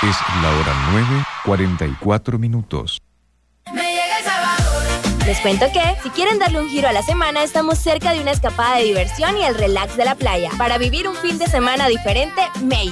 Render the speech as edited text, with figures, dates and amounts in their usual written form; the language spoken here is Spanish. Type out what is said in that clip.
Es la hora 9:44. Les cuento que, si quieren darle un giro a la semana, estamos cerca de una escapada de diversión y el relax de la playa. Para vivir un fin de semana diferente, May.